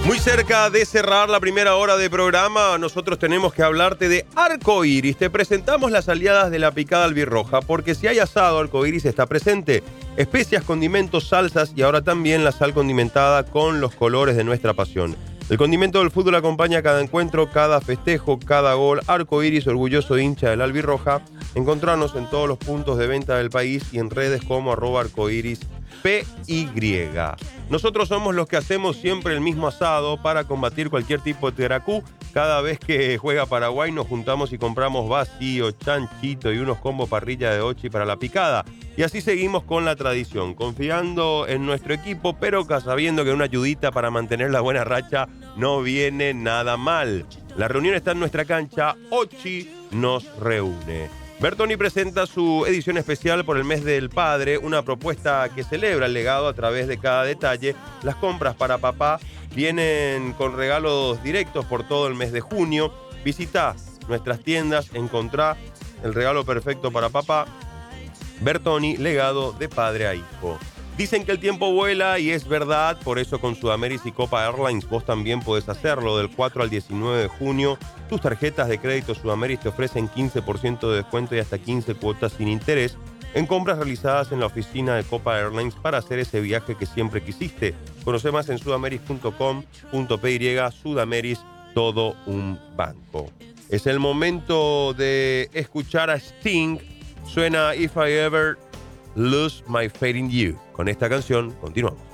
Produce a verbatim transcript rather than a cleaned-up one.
Muy cerca de cerrar la primera hora de programa, nosotros tenemos que hablarte de Arcoiris. Te presentamos las aliadas de la picada albirroja, porque si hay asado, Arcoiris está presente. Especias, condimentos, salsas y ahora también la sal condimentada con los colores de nuestra pasión. El condimento del fútbol acompaña cada encuentro, cada festejo, cada gol. Arcoiris, orgulloso hincha del albirroja. Encontranos en todos los puntos de venta del país y en redes como arroba arcoiris P Y. Nosotros somos los que hacemos siempre el mismo asado para combatir cualquier tipo de teracú. Cada vez que juega Paraguay nos juntamos y compramos vacío, chanchito y unos combos parrilla de ochi para la picada. Y así seguimos con la tradición, confiando en nuestro equipo, pero sabiendo que una ayudita para mantener la buena racha no viene nada mal. La reunión está en nuestra cancha, Ochi nos reúne. Bertoni presenta su edición especial por el mes del padre, una propuesta que celebra el legado a través de cada detalle. Las compras para papá vienen con regalos directos por todo el mes de junio. Visita nuestras tiendas, encontrá el regalo perfecto para papá. Bertoni, legado de padre a hijo. Dicen que el tiempo vuela y es verdad, por eso con Sudameris y Copa Airlines vos también podés hacerlo. Del cuatro al diecinueve de junio, tus tarjetas de crédito Sudameris te ofrecen quince por ciento de descuento y hasta quince cuotas sin interés en compras realizadas en la oficina de Copa Airlines para hacer ese viaje que siempre quisiste. Conoce más en sudameris punto com punto p y. Sudameris, todo un banco. Es el momento de escuchar a Sting. Suena If I Ever Lose My Faith in You. Con esta canción continuamos.